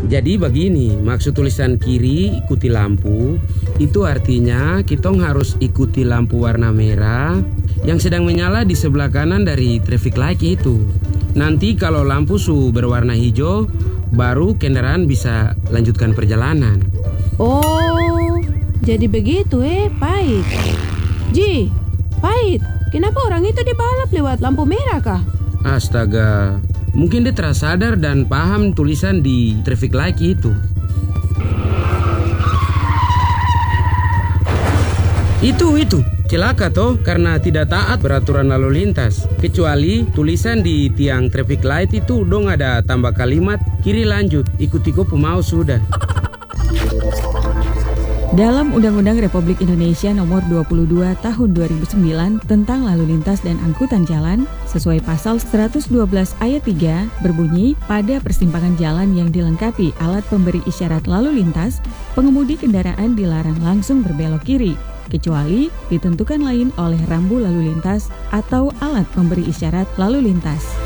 Jadi begini, maksud tulisan kiri ikuti lampu, itu artinya kitong harus ikuti lampu warna merah yang sedang menyala di sebelah kanan dari traffic light itu. Nanti kalau lampu su berwarna hijau, baru kendaraan bisa lanjutkan perjalanan. Oh, jadi begitu Pait. Ji, Pait, kenapa orang itu dibalap lewat lampu merah kah? Astaga, mungkin dia tersadar dan paham tulisan di traffic light itu. Itu, celaka toh karena tidak taat peraturan lalu lintas. Kecuali tulisan di tiang traffic light itu dong ada tambah kalimat kiri lanjut, ikuti kopu mau sudah. Dalam Undang-Undang Republik Indonesia Nomor 22 Tahun 2009 tentang Lalu Lintas dan Angkutan Jalan, sesuai pasal 112 ayat 3 berbunyi, pada persimpangan jalan yang dilengkapi alat pemberi isyarat lalu lintas, pengemudi kendaraan dilarang langsung berbelok kiri, kecuali ditentukan lain oleh rambu lalu lintas atau alat pemberi isyarat lalu lintas.